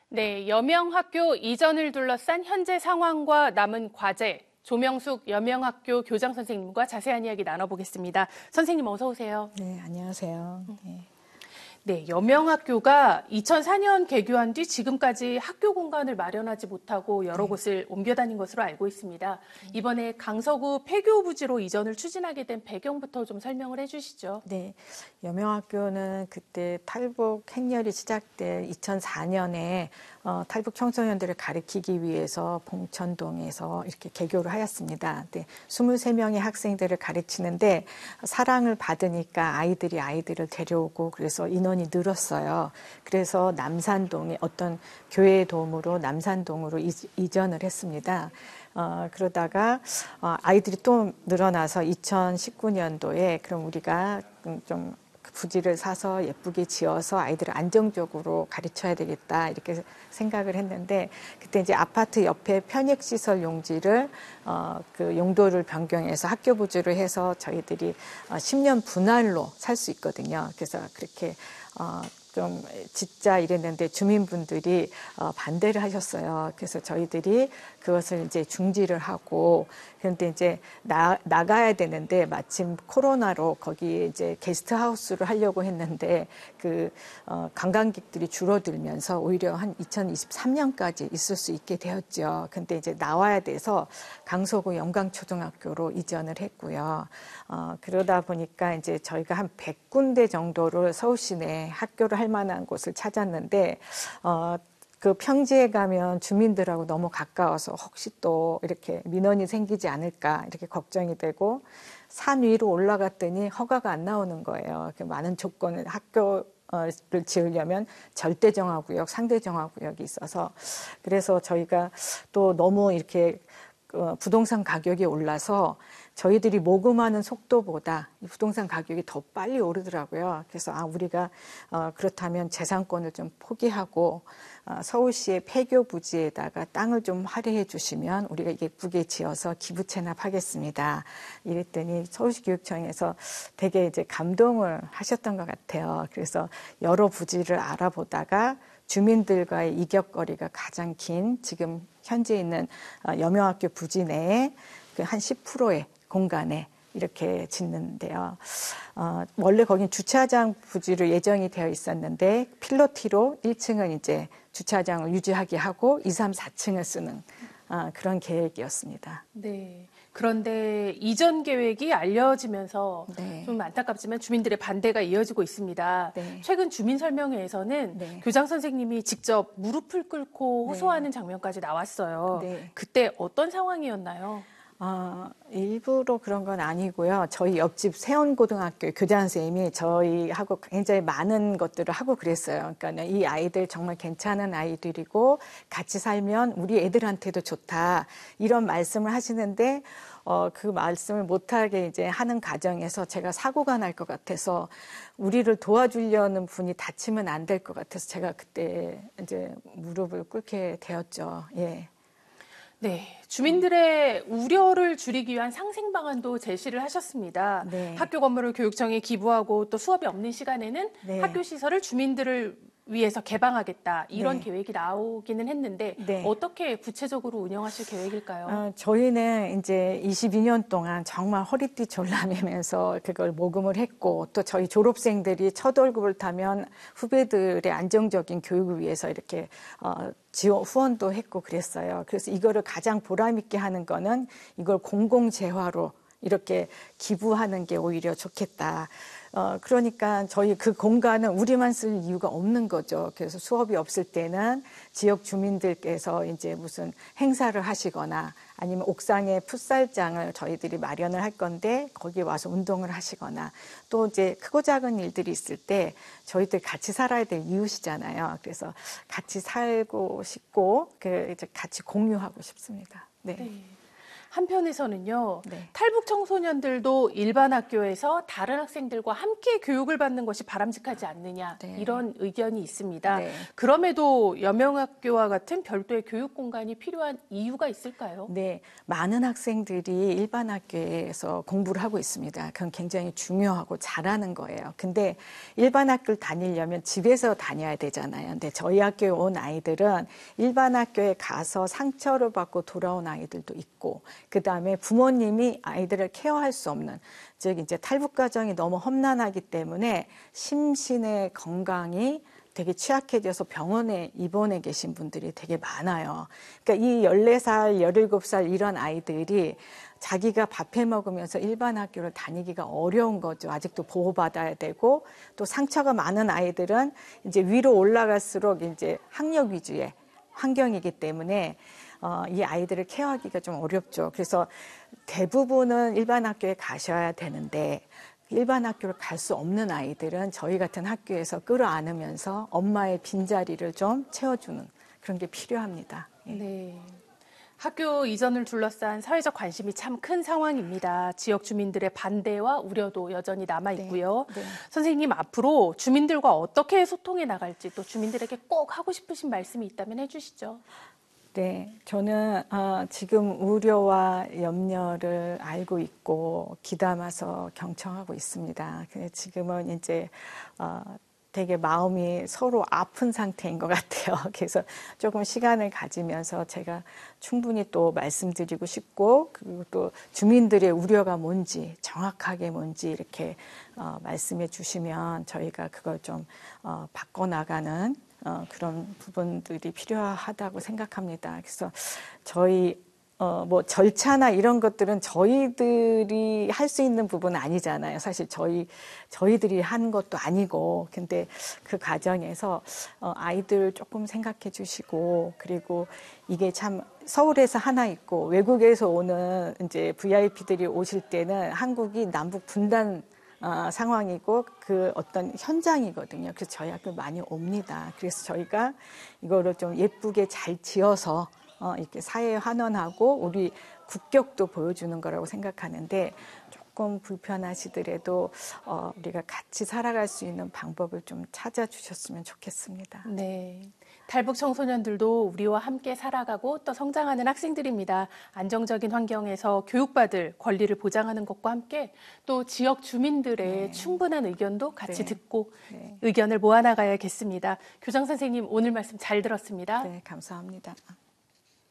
네, 여명학교 이전을 둘러싼 현재 상황과 남은 과제, 조명숙 여명학교 교장 선생님과 자세한 이야기 나눠보겠습니다. 선생님 어서 오세요. 네, 안녕하세요. 네, 여명학교가 2004년 개교한 뒤 지금까지 학교 공간을 마련하지 못하고 여러 곳을 옮겨 다닌 것으로 알고 있습니다. 이번에 강서구 폐교부지로 이전을 추진하게 된 배경부터 좀 설명을 해주시죠. 네, 여명학교는 그때 탈북 행렬이 시작된 2004년에 탈북 청소년들을 가르치기 위해서 봉천동에서 이렇게 개교를 하였습니다. 네, 23명의 학생들을 가르치는데 사랑을 받으니까 아이들을 데려오고 그래서 인원이 늘었어요. 그래서 남산동에 어떤 교회의 도움으로 남산동으로 이전을 했습니다. 그러다가 아이들이 또 늘어나서 2019년도에 그럼 우리가 좀 부지를 사서 예쁘게 지어서 아이들을 안정적으로 가르쳐야 되겠다 이렇게 생각을 했는데 그때 이제 아파트 옆에 편익시설 용지를 그 용도를 변경해서 학교 부지로 해서 저희들이 10년 분할로 살 수 있거든요. 그래서 그렇게 좀 짓자 이랬는데 주민분들이 반대를 하셨어요. 그래서 저희들이 그것을 이제 중지를 하고 그런데 이제 나가야 되는데 마침 코로나로 거기 이제 게스트하우스를 하려고 했는데 그 관광객들이 줄어들면서 오히려 한 2023년까지 있을 수 있게 되었죠. 근데 이제 나와야 돼서 강서구 영광초등학교로 이전을 했고요. 그러다 보니까 이제 저희가 한 100군데 정도를 서울 시내 학교를 할 만한 곳을 찾았는데 그 평지에 가면 주민들하고 너무 가까워서 혹시 또 이렇게 민원이 생기지 않을까 이렇게 걱정이 되고 산 위로 올라갔더니 허가가 안 나오는 거예요. 많은 조건을 학교를 지으려면 절대정화구역, 상대정화구역이 있어서 그래서 저희가 또 너무 이렇게 부동산 가격이 올라서 저희들이 모금하는 속도보다 이 부동산 가격이 더 빨리 오르더라고요. 그래서 우리가 그렇다면 재산권을 좀 포기하고 서울시의 폐교 부지에다가 땅을 좀 할애해 주시면 우리가 예쁘게 지어서 기부 체납하겠습니다. 이랬더니 서울시 교육청에서 되게 이제 감동을 하셨던 것 같아요. 그래서 여러 부지를 알아보다가 주민들과의 이격거리가 가장 긴 지금 현재 있는 여명학교 부지 내에 그 한 10%의 공간에 이렇게 짓는데요. 원래 거긴 주차장 부지로 예정이 되어 있었는데 필로티로 1층은 이제 주차장을 유지하게 하고 2, 3, 4층을 쓰는 그런 계획이었습니다. 네. 그런데 이전 계획이 알려지면서 네. 좀 안타깝지만 주민들의 반대가 이어지고 있습니다. 네. 최근 주민 설명회에서는 네. 교장 선생님이 직접 무릎을 꿇고 호소하는 장면까지 나왔어요. 네. 그때 어떤 상황이었나요? 일부러 그런 건 아니고요. 저희 옆집 세원고등학교 교장 선생님이 저희하고 굉장히 많은 것들을 하고 그랬어요. 그러니까 이 아이들 정말 괜찮은 아이들이고 같이 살면 우리 애들한테도 좋다. 이런 말씀을 하시는데 그 말씀을 못하게 이제 하는 과정에서 제가 사고가 날 것 같아서 우리를 도와주려는 분이 다치면 안 될 것 같아서 제가 그때 이제 무릎을 꿇게 되었죠. 예. 네, 주민들의 우려를 줄이기 위한 상생 방안도 제시를 하셨습니다. 네. 학교 건물을 교육청에 기부하고 또 수업이 없는 시간에는 네. 학교 시설을 주민들을 위해서 개방하겠다 이런 네. 계획이 나오기는 했는데 네. 어떻게 구체적으로 운영하실 계획일까요? 저희는 이제 22년 동안 정말 허리띠 졸라매면서 그걸 모금을 했고 또 저희 졸업생들이 첫 월급을 타면 후배들의 안정적인 교육을 위해서 이렇게 지원 후원도 했고 그랬어요. 그래서 이거를 가장 보람 있게 하는 거는 이걸 공공재화로 이렇게 기부하는 게 오히려 좋겠다. 그러니까 저희 그 공간은 우리만 쓸 이유가 없는 거죠. 그래서 수업이 없을 때는 지역 주민들께서 이제 무슨 행사를 하시거나 아니면 옥상에 풋살장을 저희들이 마련을 할 건데 거기 와서 운동을 하시거나 또 이제 크고 작은 일들이 있을 때 저희들 같이 살아야 될 이웃이잖아요. 그래서 같이 살고 싶고 이제 같이 공유하고 싶습니다. 네. 네. 한편에서는요, 네. 탈북 청소년들도 일반 학교에서 다른 학생들과 함께 교육을 받는 것이 바람직하지 않느냐, 네. 이런 의견이 있습니다. 네. 그럼에도 여명학교와 같은 별도의 교육 공간이 필요한 이유가 있을까요? 네, 많은 학생들이 일반 학교에서 공부를 하고 있습니다. 그건 굉장히 중요하고 잘하는 거예요. 근데 일반 학교를 다니려면 집에서 다녀야 되잖아요. 근데 저희 학교에 온 아이들은 일반 학교에 가서 상처를 받고 돌아온 아이들도 있고, 그 다음에 부모님이 아이들을 케어할 수 없는, 즉 이제 탈북 가정이 너무 험난하기 때문에 심신의 건강이 되게 취약해져서 병원에 입원해 계신 분들이 되게 많아요. 그러니까 이 14살, 17살 이런 아이들이 자기가 밥해 먹으면서 일반 학교를 다니기가 어려운 거죠. 아직도 보호받아야 되고, 또 상처가 많은 아이들은 이제 위로 올라갈수록 이제 학력 위주의 환경이기 때문에 이 아이들을 케어하기가 좀 어렵죠. 그래서 대부분은 일반 학교에 가셔야 되는데, 일반 학교를 갈 수 없는 아이들은 저희 같은 학교에서 끌어안으면서 엄마의 빈자리를 좀 채워주는 그런 게 필요합니다. 예. 네. 학교 이전을 둘러싼 사회적 관심이 참 큰 상황입니다. 지역 주민들의 반대와 우려도 여전히 남아 있고요. 네. 선생님, 앞으로 주민들과 어떻게 소통해 나갈지, 또 주민들에게 꼭 하고 싶으신 말씀이 있다면 해주시죠. 네, 저는 지금 우려와 염려를 알고 있고 귀담아서 경청하고 있습니다. 지금은 이제 되게 마음이 서로 아픈 상태인 것 같아요. 그래서 조금 시간을 가지면서 제가 충분히 또 말씀드리고 싶고, 그리고 또 주민들의 우려가 뭔지, 정확하게 뭔지 이렇게 말씀해 주시면 저희가 그걸 좀 바꿔나가는 그런 부분들이 필요하다고 생각합니다. 그래서 저희 뭐 절차나 이런 것들은 저희들이 할 수 있는 부분은 아니잖아요. 사실 저희들이 한 것도 아니고, 근데 그 과정에서 아이들 조금 생각해 주시고, 그리고 이게 참 서울에서 하나 있고 외국에서 오는 이제 VIP들이 오실 때는 한국이 남북 분단 상황이고 그 어떤 현장이거든요. 그래서 저희 학교 많이 옵니다. 그래서 저희가 이거를 좀 예쁘게 잘 지어서 이렇게 사회에 환원하고 우리 국격도 보여주는 거라고 생각하는데, 조금 불편하시더라도 우리가 같이 살아갈 수 있는 방법을 좀 찾아주셨으면 좋겠습니다. 네. 탈북 청소년들도 우리와 함께 살아가고 또 성장하는 학생들입니다. 안정적인 환경에서 교육받을 권리를 보장하는 것과 함께 또 지역 주민들의 충분한 의견도 같이 듣고 의견을 모아나가야겠습니다. 교장 선생님, 오늘 말씀 잘 들었습니다. 네, 감사합니다.